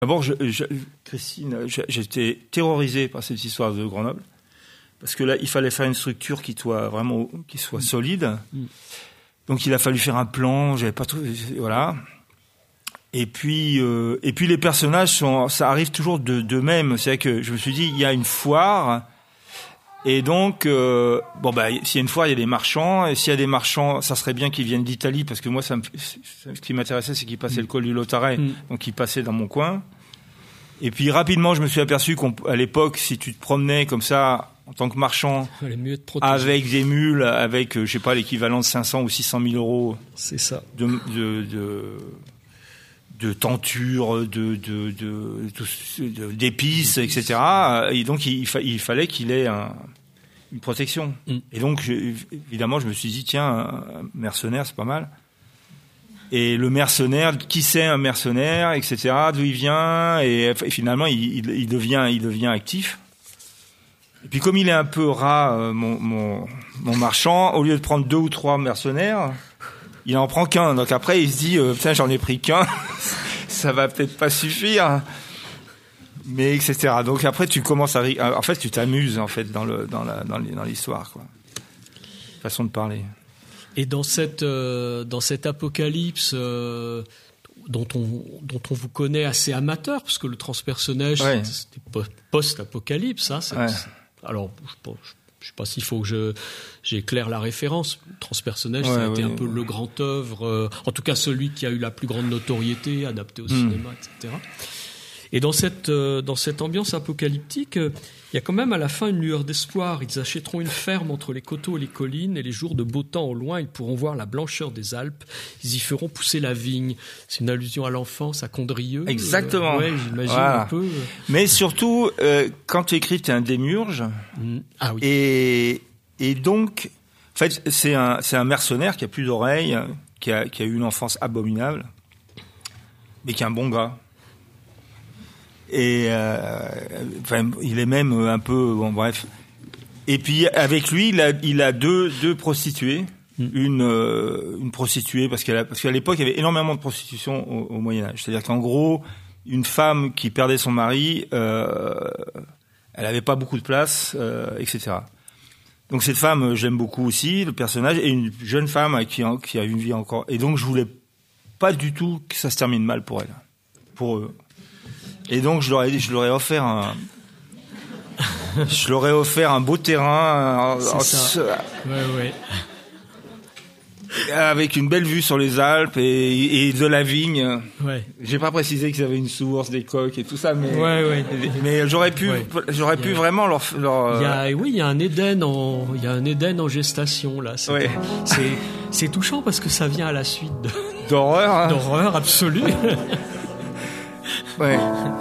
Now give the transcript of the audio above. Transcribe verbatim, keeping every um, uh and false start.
D'abord, je, je, Christine, je, j'étais terrorisé par cette histoire de Grenoble. Parce que là, il fallait faire une structure qui soit vraiment, qui soit mmh. solide. Mmh. Donc, il a fallu faire un plan. J'avais pas tout, voilà. Et puis, euh, et puis les personnages sont, ça arrive toujours de, de même. C'est-à-dire que je me suis dit, il y a une foire, et donc, euh, bon bah, s'il y a une foire, il y a des marchands, et s'il y a des marchands, ça serait bien qu'ils viennent d'Italie, parce que moi, ça me, ce qui m'intéressait, c'est qu'ils passaient mmh. le col du Lautaret, mmh. donc ils passaient dans mon coin. Et puis rapidement, je me suis aperçu qu'à l'époque, si tu te promenais comme ça, en tant que marchand, avec des mules, avec, je sais pas, l'équivalent de cinq cents ou six cent mille euros, c'est ça, de, de, de de tentures, de, de, de, de, d'épices, et cetera. Et donc, il, fa- il fallait qu'il ait un, une protection. Mm. Et donc, je, évidemment, je me suis dit, tiens, un mercenaire, c'est pas mal. Et le mercenaire, qui c'est un mercenaire, et cetera, d'où il vient, et, et finalement, il, il, il, devient, il devient actif. Et puis, comme il est un peu rat, euh, mon, mon, mon marchand, au lieu de prendre deux ou trois mercenaires, il en prend qu'un. Donc après, il se dit, euh, putain, j'en ai pris qu'un. Ça va peut-être pas suffire. Mais, et cetera. Donc après, tu commences à, en fait, tu t'amuses, en fait, dans le, dans la, dans l'histoire, quoi. Façon de parler. Et dans cette, euh, dans cet apocalypse, euh, dont on, dont on vous connaît assez amateur, parce que le transpersonnage, ouais. c'était post-apocalypse, hein. C'est, ouais. c'est, alors, je pense, je sais pas s'il faut que je, j'éclaire la référence. Transpersonnage, ouais, ça a ouais, été un peu ouais. le grand œuvre, euh, en tout cas celui qui a eu la plus grande notoriété, adapté au mmh. cinéma, et cetera. Et dans cette, euh, dans cette ambiance apocalyptique, il euh, y a quand même à la fin une lueur d'espoir. Ils achèteront une ferme entre les coteaux et les collines, et les jours de beau temps au loin, ils pourront voir la blancheur des Alpes. Ils y feront pousser la vigne. C'est une allusion à l'enfance, à Condrieu. Exactement. Euh, ouais, j'imagine voilà. un peu. Mais surtout, euh, quand tu écris, tu es un démiurge. Mmh. Ah oui. Et, et donc, en fait, c'est un, c'est un mercenaire qui a plus d'oreilles, qui a, qui a eu une enfance abominable, mais qui est un bon gars. Et euh, enfin, il est même un peu bon, bref. Et puis avec lui, il a, il a deux, deux prostituées, mmh. une, euh, une prostituée parce qu'elle a, parce qu'à l'époque il y avait énormément de prostitution au, au Moyen Âge. C'est-à-dire qu'en gros, une femme qui perdait son mari, euh, elle avait pas beaucoup de place, euh, et cetera. Donc cette femme, j'aime beaucoup aussi le personnage, et une jeune femme qui, qui a une vie encore. Et donc je voulais pas du tout que ça se termine mal pour elle, pour eux. Et donc, je leur ai dit, je leur ai offert un, je leur ai offert un beau terrain. C'est en, ça. En, ouais, ouais. Avec une belle vue sur les Alpes et, et de la vigne. Ouais. J'ai pas précisé qu'ils avaient une source, des coques et tout ça, mais, ouais, ouais. mais j'aurais pu, ouais. j'aurais pu a, vraiment leur, leur. Il y a, oui, il y a un Éden en, il y a un Éden en gestation, là. C'est, ouais. c'est, c'est touchant parce que ça vient à la suite de, d'horreur, hein. D'horreur absolue. Ouais.